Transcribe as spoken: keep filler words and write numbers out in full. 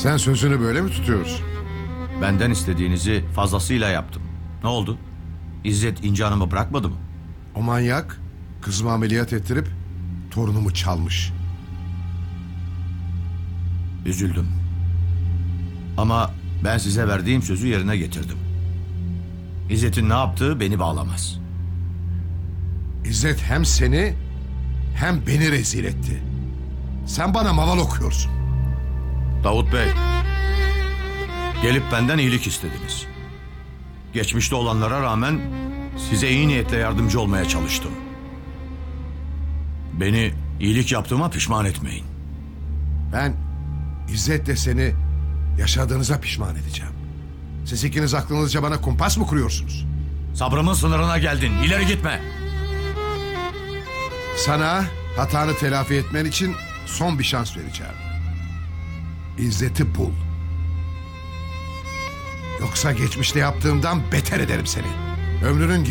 Sen sözünü böyle mi tutuyorsun? Benden istediğinizi fazlasıyla yaptım. Ne oldu? İzzet İnci Hanım'ı bırakmadı mı? O manyak kızımı ameliyat ettirip torunumu çalmış. Üzüldüm. Ama ben size verdiğim sözü yerine getirdim. İzzet'in ne yaptığı beni bağlamaz. İzzet hem seni hem beni rezil etti. Sen bana maval okuyorsun. Davut Bey, gelip benden iyilik istediniz. Geçmişte olanlara rağmen size iyi niyetle yardımcı olmaya çalıştım. Beni iyilik yaptığıma pişman etmeyin. Ben İzzet'le seni yaşadığınıza pişman edeceğim. Siz ikiniz aklınızca bana kumpas mı kuruyorsunuz? Sabrımın sınırına geldin. İleri gitme. Sana hatanı telafi etmen için son bir şans vereceğim. İzzet'i bul. Yoksa geçmişte yaptığımdan beter ederim seni. Ömrünün